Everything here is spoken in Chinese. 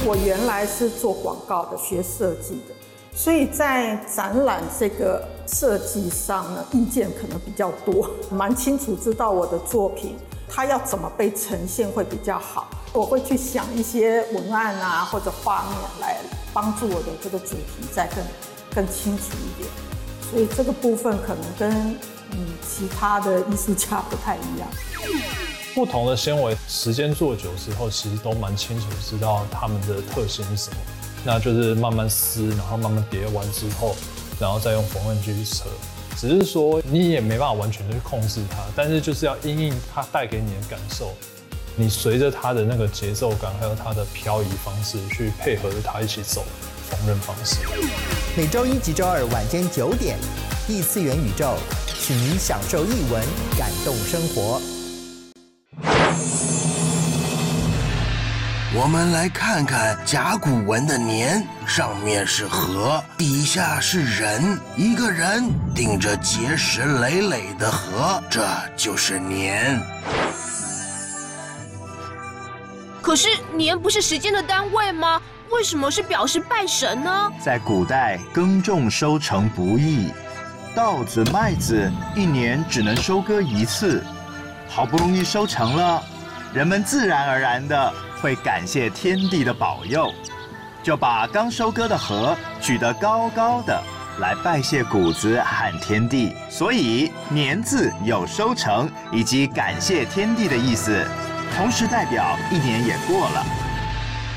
我原来是做广告的，学设计的，所以在展览这个设计上呢，意见可能比较多，蛮清楚知道我的作品它要怎么被呈现会比较好。我会去想一些文案啊或者画面来帮助我的这个主题再更清楚一点。所以这个部分可能跟其他的艺术家不太一样。 不同的纤维，时间做久之后，其实都蛮清楚知道它们的特性是什么。那就是慢慢撕，然后慢慢叠完之后，然后再用缝纫机去扯。只是说你也没办法完全的去控制它，但是就是要因应它带给你的感受，你随着它的那个节奏感，还有它的漂移方式去配合着它一起走缝纫方式。 每周一及周二晚间9点，异次元宇宙，请您享受艺文，感动生活。 我们来看看甲骨文的年，上面是河，底下是人，一个人顶着结实累累的河，这就是年。 可是年不是时间的单位吗？为什么是表示拜神呢？ 在古代，耕种收成不易，稻子、麦子一年只能收割一次，好不容易收成了，人们自然而然的会感谢天地的保佑，就把刚收割的禾举得高高的，来拜谢谷子和天地。所以年字有收成以及感谢天地的意思，同时代表一年也过了。